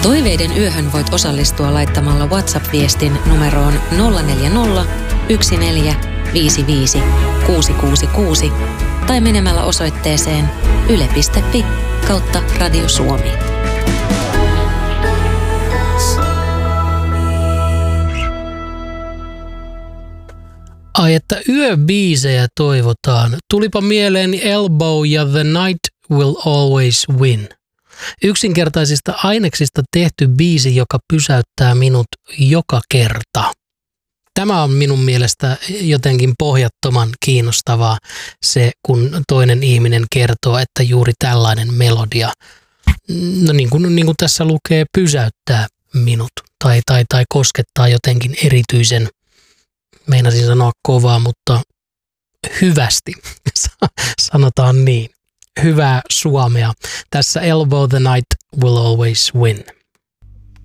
Toiveiden yöhön voit osallistua laittamalla WhatsApp-viestin numeroon 040 1455 666 tai menemällä osoitteeseen yle.fi/Radio Suomi. Ai että yöbiisejä toivotaan. Tulipa mieleeni Elbow ja The Night Will Always Win. Yksinkertaisista aineksista tehty biisi, joka pysäyttää minut joka kerta. Tämä on minun mielestä jotenkin pohjattoman kiinnostavaa se, kun toinen ihminen kertoo, että juuri tällainen melodia, no niin kuin tässä lukee, pysäyttää minut tai koskettaa jotenkin erityisen, meinasin sanoa kovaa, mutta hyvästi, sanotaan niin. Hyvää suomea. Tässä Elbow, The Night Will Always Win.